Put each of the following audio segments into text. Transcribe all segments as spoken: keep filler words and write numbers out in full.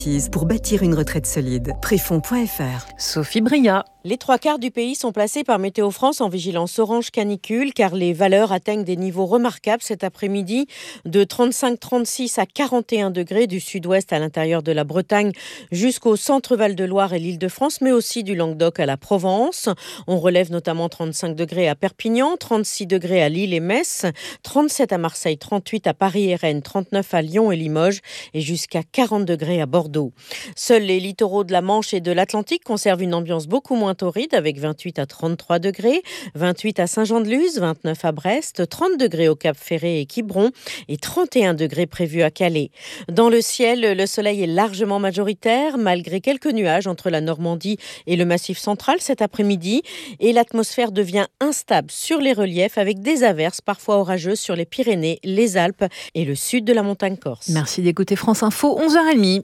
pour bâtir une retraite solide. Préfonds point F R. Sophie Bria. Les trois quarts du pays sont placés par Météo France en vigilance orange canicule car les valeurs atteignent des niveaux remarquables cet après-midi de trente-cinq trente-six à quarante et un degrés du sud-ouest à l'intérieur de la Bretagne jusqu'au centre Val-de-Loire et l'Île-de-France, mais aussi du Languedoc à la Provence. On relève notamment trente-cinq degrés à Perpignan, trente-six degrés à Lille et Metz, trente-sept à Marseille, trente-huit à Paris et Rennes, trente-neuf à Lyon et Limoges et jusqu'à quarante degrés à Bordeaux. Seuls les littoraux de la Manche et de l'Atlantique conservent une ambiance beaucoup moins torride avec vingt-huit à trente-trois degrés, vingt-huit à Saint-Jean-de-Luz, vingt-neuf à Brest, trente degrés au Cap-Ferré et Quiberon et trente et un degrés prévus à Calais. Dans le ciel, le soleil est largement majoritaire malgré quelques nuages entre la Normandie et le Massif central cet après-midi et l'atmosphère devient instable sur les reliefs avec des averses parfois orageuses sur les Pyrénées, les Alpes et le sud de la montagne corse. Merci d'écouter France Info, onze heures trente.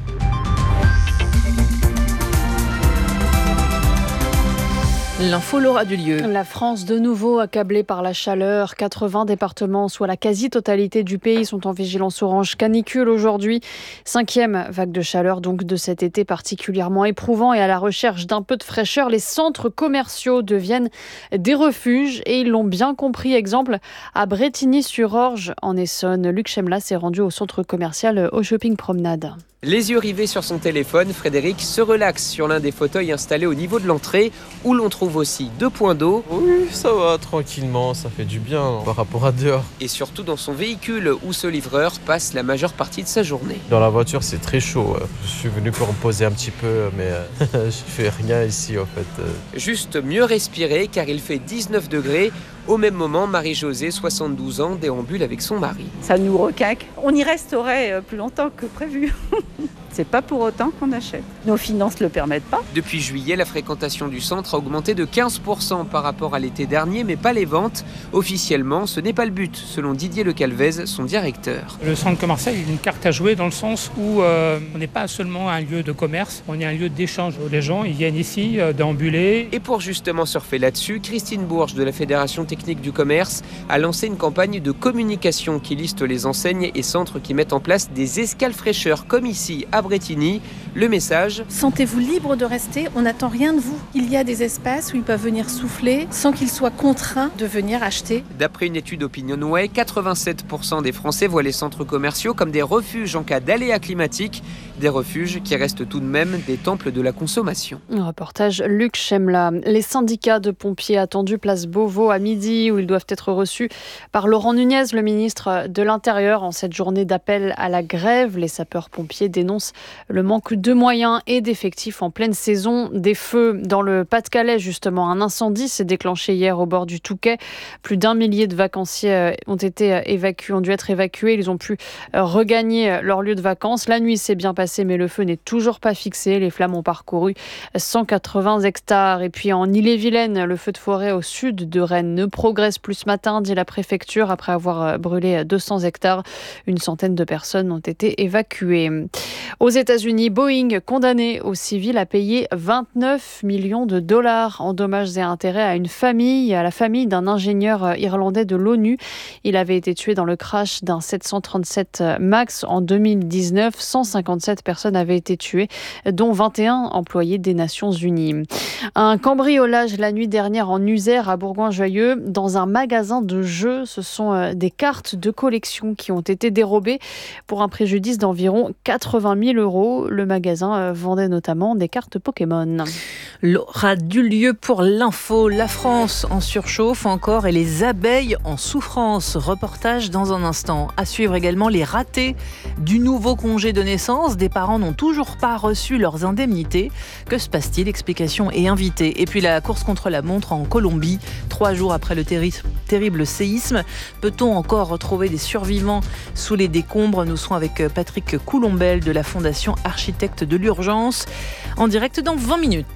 L'info Laura Dulieu. La France de nouveau accablée par la chaleur. quatre-vingts départements, soit la quasi-totalité du pays, sont en vigilance orange canicule aujourd'hui. Cinquième vague de chaleur donc de cet été particulièrement éprouvant et à la recherche d'un peu de fraîcheur. Les centres commerciaux deviennent des refuges et ils l'ont bien compris. Exemple à Brétigny-sur-Orge en Essonne. Luc Chemla s'est rendu au centre commercial au Shopping Promenade. Les yeux rivés sur son téléphone, Frédéric se relaxe sur l'un des fauteuils installés au niveau de l'entrée où l'on trouve aussi deux points d'eau. Oui, ça va, tranquillement, ça fait du bien par rapport à dehors. Et surtout dans son véhicule où ce livreur passe la majeure partie de sa journée. Dans la voiture, c'est très chaud. Je suis venu pour me poser un petit peu, mais je fais rien ici en fait. Juste mieux respirer car il fait dix-neuf degrés. Au même moment, Marie-Josée, soixante-douze ans, déambule avec son mari. Ça nous requinque. On y resterait plus longtemps que prévu. C'est pas pour autant qu'on achète. Nos finances ne le permettent pas. Depuis juillet, la fréquentation du centre a augmenté de quinze pour cent par rapport à l'été dernier, mais pas les ventes. Officiellement, ce n'est pas le but, selon Didier Le Calvez, son directeur. Le centre commercial est une carte à jouer dans le sens où euh, on n'est pas seulement un lieu de commerce, on est un lieu d'échange. Les gens ils viennent ici euh, déambuler. Et pour justement surfer là-dessus, Christine Bourges de la Fédération technique du commerce a lancé une campagne de communication qui liste les enseignes et centres qui mettent en place des escales fraîcheurs comme ici à Brétigny. Le message: sentez-vous libre de rester, on n'attend rien de vous. Il y a des espaces où ils peuvent venir souffler sans qu'ils soient contraints de venir acheter. D'après une étude OpinionWay, quatre-vingt-sept pour cent des Français voient les centres commerciaux comme des refuges en cas d'aléas climatiques, des refuges qui restent tout de même des temples de la consommation. Un reportage Luc Chemla. Les syndicats de pompiers attendus place Beauvau à midi où ils doivent être reçus par Laurent Nunez, le ministre de l'Intérieur, en cette journée d'appel à la grève. Les sapeurs-pompiers dénoncent le manque de moyens et d'effectifs en pleine saison. Des feux dans le Pas-de-Calais, justement. Un incendie s'est déclenché hier au bord du Touquet. Plus d'un millier de vacanciers ont été évacués, ont dû être évacués. Ils ont pu regagner leur lieu de vacances. La nuit s'est bien passée, mais le feu n'est toujours pas fixé. Les flammes ont parcouru cent quatre-vingts hectares. Et puis en Ille-et-Vilaine, le feu de forêt au sud de Rennes ne progresse plus ce matin, dit la préfecture, après avoir brûlé deux cents hectares. Une centaine de personnes ont été évacuées. Aux États-Unis, Boeing, condamné au civil à payer vingt-neuf millions de dollars en dommages et intérêts à une famille, à la famille d'un ingénieur irlandais de l'ONU. Il avait été tué dans le crash d'un sept cent trente-sept MAX en deux mille dix-neuf. cent cinquante-sept personnes avaient été tuées, dont vingt et un employés des Nations Unies. Un cambriolage la nuit dernière en Uzère à Bourgoin-Jallieu dans un magasin de jeux. Ce sont des cartes de collection qui ont été dérobées pour un préjudice d'environ quatre-vingt mille euros. Le magasin vendait notamment des cartes Pokémon. Laura Dulieu pour l'info. La France en surchauffe encore et les abeilles en souffrance. Reportage dans un instant. À suivre également les ratés du nouveau congé de naissance. Des parents n'ont toujours pas reçu leurs indemnités. Que se passe-t-il? Explication et invité. Et puis la course contre la montre en Colombie. Trois jours après le terri- terrible séisme. Peut-on encore retrouver des survivants sous les décombres? Nous serons avec Patrick Coulombelle de la Fondation Architectes de l'Urgence. En direct dans vingt minutes.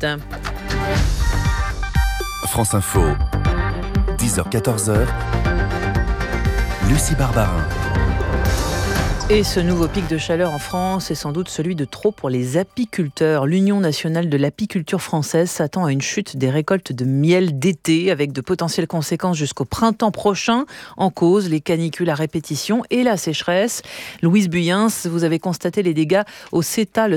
France Info, dix heures quatorze, Lucie Barbarin. Et ce nouveau pic de chaleur en France est sans doute celui de trop pour les apiculteurs. L'Union nationale de l'apiculture française s'attend à une chute des récoltes de miel d'été avec de potentielles conséquences jusqu'au printemps prochain. En cause, les canicules à répétition et la sécheresse. Louise Buyens, vous avez constaté les dégâts au CETA, le